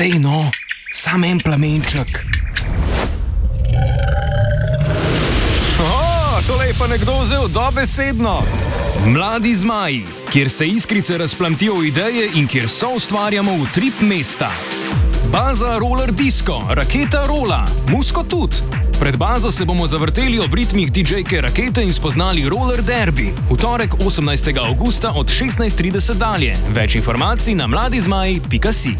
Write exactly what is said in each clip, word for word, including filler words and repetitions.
Dej no, sam en plamenček. O, tole je pa nekdo vzel dobesedno. Mladi zmaji, kjer se iskrice razplamtijo v ideje in kjer so ustvarjamo v trip mesta. Baza Roller Disco, Raketa Rola, Musko tudi. Pred bazo se bomo zavrteli ob ritmih didžejke Rakete in spoznali Roller Derby. V torek osemnajstega avgusta od šestnajst trideset dalje. Več informacij na mladizmaji pika si.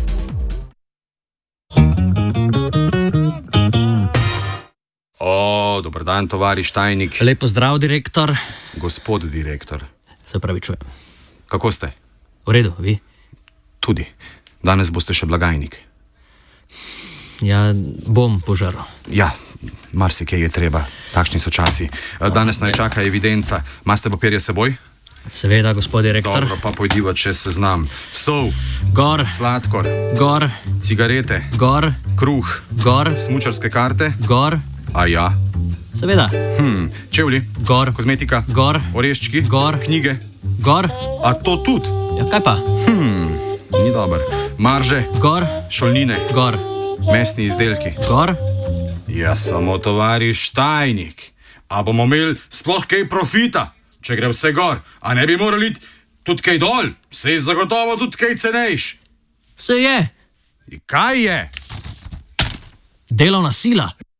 O, dober dan, tovariš tajnik. Lepo zdrav, direktor. Gospod direktor. Se pravi, čujem. Kako ste? V redu, vi? Tudi. Danes boste še blagajnik. Ja, bom požaral. Ja, marsikaj je treba. Takšni so časi. Danes naj čaka evidenca. Maste papirje s seboj? Seveda, gospod direktor. Dobro, pa pojdiva čez seznam. Sol. Gor. Sladkor. Gor. Cigarete. Gor. Kruh. Gor. Smučarske karte. Gor. A ja. Seveda. Hm, čevlji. Gor. Kozmetika. Gor. Oreščki. Gor. Knjige. Gor. A to tudi? Ja, kaj pa? Hm, ni dober. Marže. Gor. Šolnine. Gor. Mesni izdelki. Gor. Ja, samo tovariš tajnik. A bomo imeli sploh kaj profita, če gre vse gor? A ne bi morali tudi kaj dol? Sej zagotovo tudi kaj cenejš. Se je. Kaj je? Delovna sila.